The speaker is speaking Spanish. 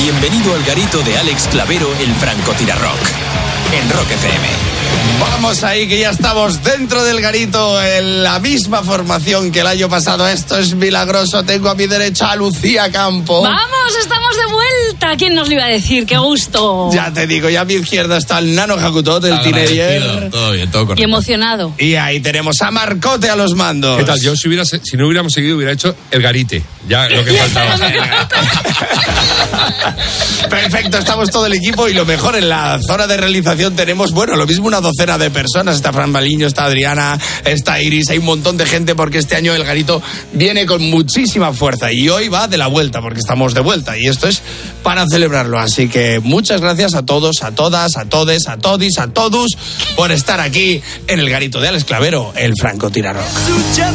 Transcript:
Bienvenido al garito de Alex Clavero, el francotirarrock, en Rock FM. Vamos ahí, que ya estamos dentro del garito, en la misma formación que el año pasado. Esto es milagroso. Tengo a mi derecha a Lucía Campo. ¡Vamos! ¡Estamos de vuelta! ¿Quién nos lo iba a decir? ¡Qué gusto! Ya te digo, ya a mi izquierda está el Nano Jacutot, el teenager. Todo bien, todo correcto. Y emocionado. Y ahí tenemos a Marcote a los mandos. ¿Qué tal? Yo si no hubiéramos seguido hubiera hecho el garite. Ya lo que faltaba. Perfecto, estamos todo el equipo y lo mejor, en la zona de realización tenemos, bueno, lo mismo una docena de personas. Está Fran Baliño, está Adriana, está Iris, hay un montón de gente porque este año el garito viene con muchísima fuerza y hoy va de la vuelta porque estamos de vuelta y esto es para celebrarlo. Así que muchas gracias a todos, a todas, a todes, a todis, a todos por estar aquí en el garito de Alex Clavero, el francotirarrock.